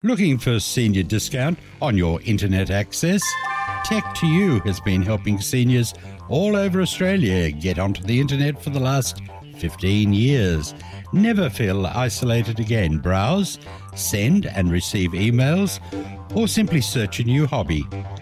Looking for senior discount on your internet access? Tech2U has been helping seniors all over Australia get onto the internet for the last 15 years. Never feel isolated again. Browse, send and receive emails, or simply search a new hobby.